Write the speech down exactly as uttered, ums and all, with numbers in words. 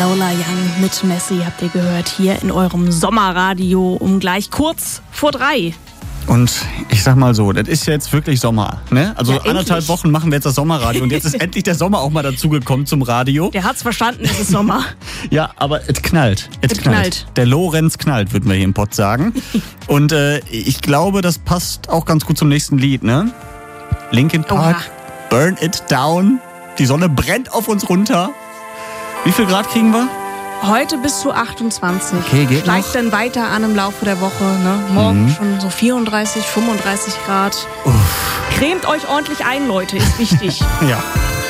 Lola Young mit Messi habt ihr gehört hier in eurem Sommerradio um gleich kurz vor drei. Und ich sag mal so, das ist jetzt wirklich Sommer, ne? Also ja, anderthalb endlich. Wochen machen wir jetzt das Sommerradio und jetzt ist endlich der Sommer auch mal dazugekommen zum Radio. Der hat's verstanden, es ist Sommer. Ja, aber es knallt. Es knallt. knallt. Der Lorenz knallt, würden wir hier im Pott sagen. Und äh, ich glaube, das passt auch ganz gut zum nächsten Lied, ne? Linkin Park, Oha. Burn It Down. Die Sonne brennt auf uns runter. Wie viel Grad kriegen wir? Heute bis zu achtundzwanzig. Okay, geht Steigt noch. dann weiter an im Laufe der Woche. Ne? Morgen Mhm. schon so vierunddreißig, fünfunddreißig Grad. Uff. Cremt euch ordentlich ein, Leute, ist wichtig. Ja.